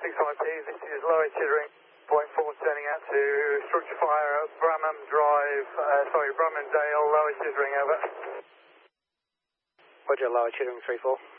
this is Lower Chittering, point 4, turning out to structure fire at Bramham Drive, Bramham Dale, Lower Chittering, over. Roger, Lower Chittering 3-4.